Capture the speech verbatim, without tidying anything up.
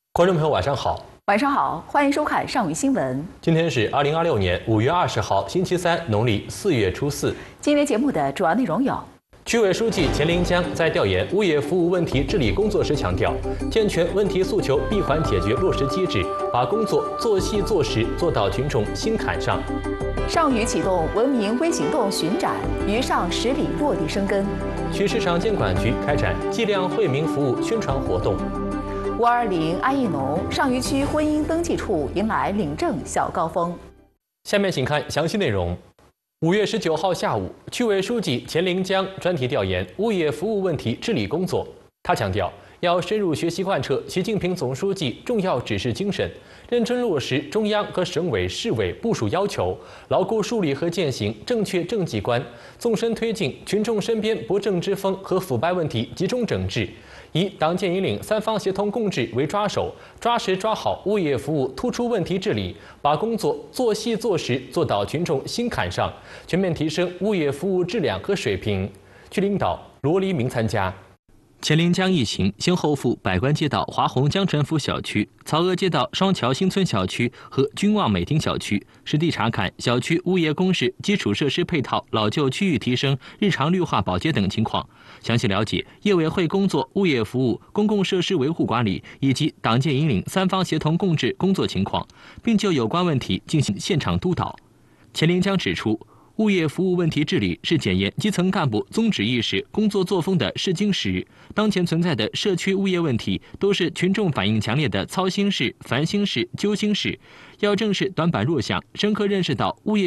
观众朋友，晚上好。 晚上好，欢迎收看上午新闻。 今天是二零二六年五月二十号，星期三，农历四月初四。 今天节目的主要内容有： 区委书记钱林江在调研物业服务问题治理工作时强调，健全问题诉求闭环解决落实机制，把工作做细做实，做到群众心坎上。 上虞启动文明微行动巡展，渝上十里落地生根。 区市场监管局开展计量惠民服务宣传活动。 五二零爱意农，上虞区婚姻登记处迎来领证小高峰。 下面请看详细内容。五月十九号下午，区委书记钱林江专题调研物业服务问题治理工作。他强调，要深入学习贯彻习近平总书记重要指示精神，认真落实中央和省委市委部署要求，牢固树立和践行正确政绩观，纵深推进群众身边不正之风和腐败问题集中整治。以党建引领三方协同共治为抓手，抓实抓好物业服务突出问题治理，把工作做细做实，做到群众心坎上，全面提升物业服务质量和水平。区领导罗黎明参加。钱林江一行先后赴百官街道华宏江城府小区、曹娥街道双桥新村小区和君旺美町小区，实地查看小区物业公示、基础设施配套、老旧区域提升、日常绿化保洁等情况，详细了解业委会工作、物业服务、公共设施维护管理以及党建引领三方协同共治工作情况，并就有关问题进行现场督导。钱林江指出，物业服务问题治理是检验基层干部宗旨意识、工作作风的试金石。当前存在的社区物业问题，都是群众反映强烈的操心事、烦心事、揪心事。要正视短板弱项，深刻认识到物业